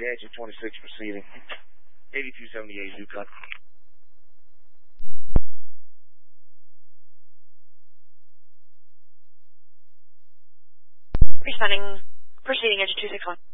Gadget 26 proceeding. 8278 Yukon. Responding, proceeding, Gadget 261.